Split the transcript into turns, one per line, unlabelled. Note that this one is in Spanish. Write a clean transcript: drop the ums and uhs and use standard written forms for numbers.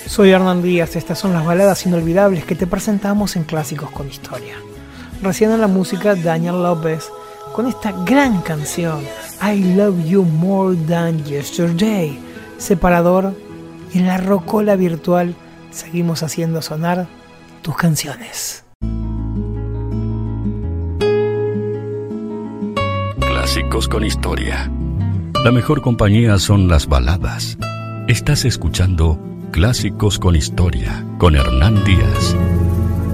Soy Hernán Díaz, estas son las baladas inolvidables que te presentamos en Clásicos con Historia. Recién en la música Daniel López con esta gran canción I Love You More Than Yesterday, Separador, y en la rocola virtual seguimos haciendo sonar tus canciones.
Clásicos con Historia. La mejor compañía son las baladas. Estás escuchando Clásicos con Historia con Hernán Díaz.